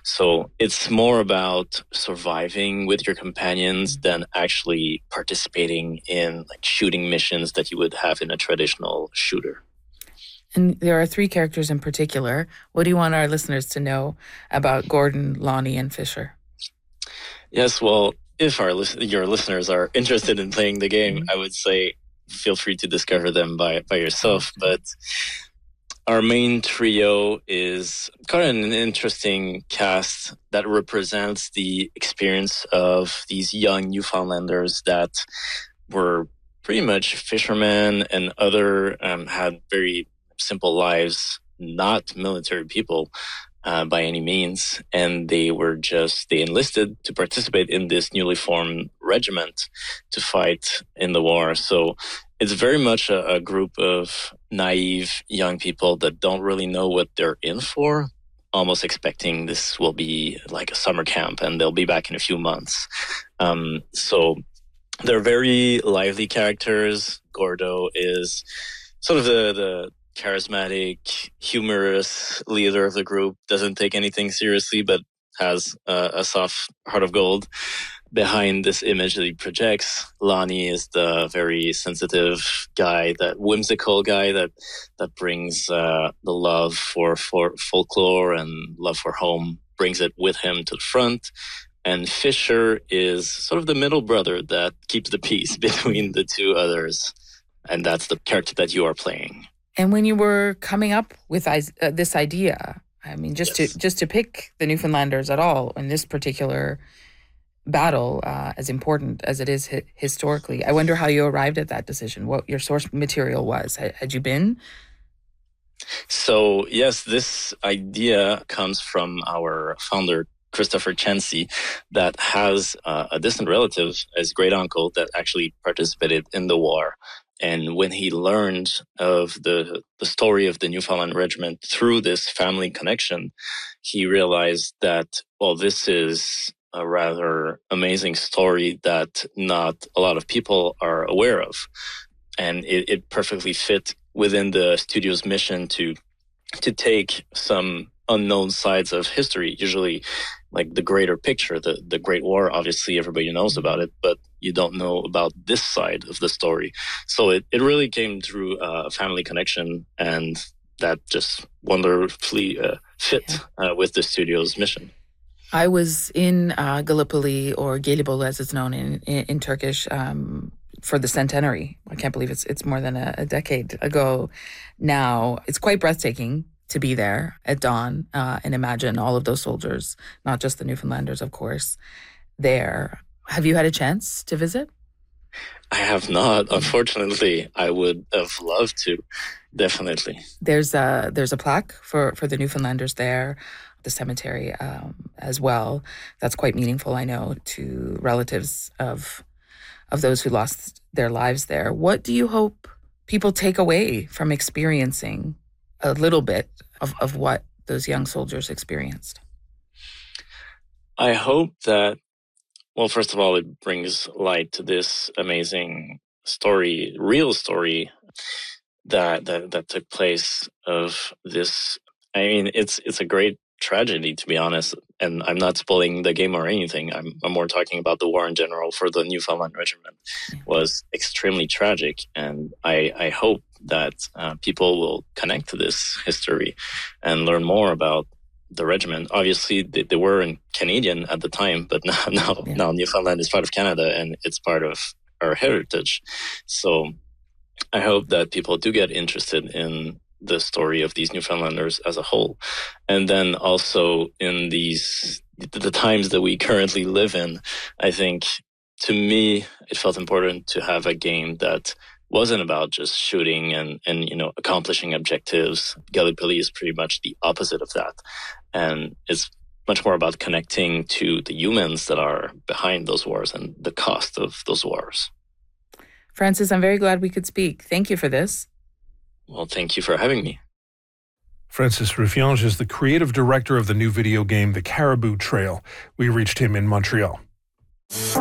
So it's more about surviving with your companions than actually participating in like shooting missions that you would have in a traditional shooter. And there are three characters in particular. What do you want our listeners to know about Gordon, Lonnie, and Fisher? Yes, well, if your listeners are interested in playing the game, Mhm. I would say feel free to discover them by yourself. But our main trio is kind of an interesting cast that represents the experience of these young Newfoundlanders that were pretty much fishermen and other had very simple lives, not military people by any means. And they enlisted to participate in this newly formed regiment to fight in the war. So it's very much a group of naive young people that don't really know what they're in for, almost expecting this will be like a summer camp and they'll be back in a few months. So they're very lively characters. Gordo is sort of the charismatic, humorous leader of the group, doesn't take anything seriously, but has a soft heart of gold. Behind this image that he projects, Lonnie is the very sensitive guy, that whimsical guy that brings the love for folklore and love for home, brings it with him to the front. And Fisher is sort of the middle brother that keeps the peace between the two others. And that's the character that you are playing. And when you were coming up with this idea, I mean, just to pick the Newfoundlanders at all in this particular battle, as important as it is historically, I wonder how you arrived at that decision, what your source material was. Had you been? So, yes, this idea comes from our founder, Christopher Chansey, that has a distant relative, his great uncle, that actually participated in the war. And when he learned of the story of the Newfoundland Regiment through this family connection, he realized that, well, this is a rather amazing story that not a lot of people are aware of. And it perfectly fit within the studio's mission to take some unknown sides of history, usually like the greater picture, the Great War. Obviously, everybody knows about it, but you don't know about this side of the story. So it really came through a family connection, and that just wonderfully fit with the studio's mission. I was in Gallipoli, or Gelibolu as it's known in Turkish, for the centenary. I can't believe it's more than a decade ago now. It's quite breathtaking to be there at dawn and imagine all of those soldiers, not just the Newfoundlanders, of course, there. Have you had a chance to visit? I have not, unfortunately. I would have loved to, definitely. There's a plaque for the Newfoundlanders there, the cemetery as well. That's quite meaningful, I know, to relatives of those who lost their lives there. What do you hope people take away from experiencing a little bit of what those young soldiers experienced? I hope that, well, first of all, it brings light to this amazing story, real story that took place of this. I mean, it's a great tragedy, to be honest, and I'm not spoiling the game or anything. I'm more talking about the war in general. For the Newfoundland Regiment was extremely tragic, and I hope that people will connect to this history and learn more about the regiment. Obviously, they were in Canadian at the time, but now Newfoundland is part of Canada and it's part of our heritage. So I hope that people do get interested in the story of these Newfoundlanders as a whole. And then also in the times that we currently live in, I think, to me, it felt important to have a game that wasn't about just shooting and accomplishing objectives. Gallipoli is pretty much the opposite of that. And it's much more about connecting to the humans that are behind those wars and the cost of those wars. Francis, I'm very glad we could speak. Thank you for this. Well, thank you for having me. Francis Ruffiange is the creative director of the new video game, The Caribou Trail. We reached him in Montreal.